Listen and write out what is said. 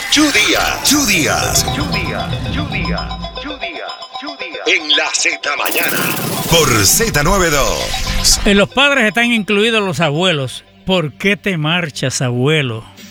Chu Díaz. En la Z Mañana. Por Z92. En los padres están incluidos los abuelos. ¿Por qué te marchas, abuelo?